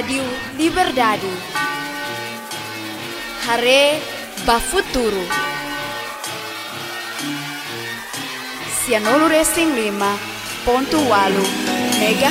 Radio Liberdade. Hare Bafuturo. Sianolo Resting 5.8 MHz.